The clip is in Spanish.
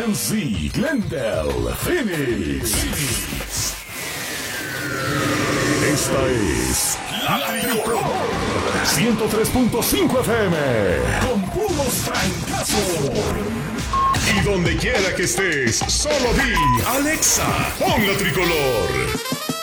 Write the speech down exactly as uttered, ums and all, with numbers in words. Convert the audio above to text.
N C, Glendale, Phoenix. Esta es La Tricolor ciento tres punto cinco F M con puros francazos. Y donde quiera que estés, solo di Alexa, pon La Tricolor.